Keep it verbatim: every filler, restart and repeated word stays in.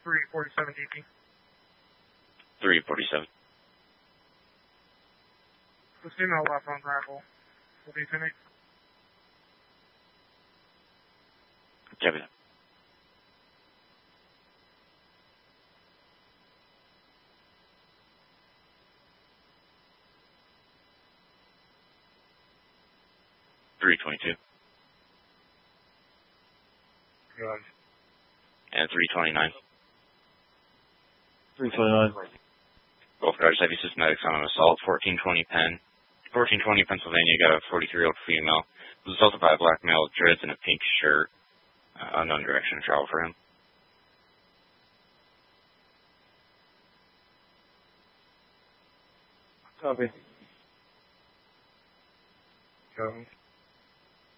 three forty-seven D P. three forty-seven. The female left on arrival. Will be to me. Copy that. three twenty-two. Good. And three twenty-nine. three twenty-nine. Both cars heavy systematics on an assault. fourteen twenty Penn. fourteen twenty Pennsylvania, got a forty-three-year-old female. Was assaulted by a black male with dreads and a pink shirt. Uh, unknown direction of travel for him. Copy. Go.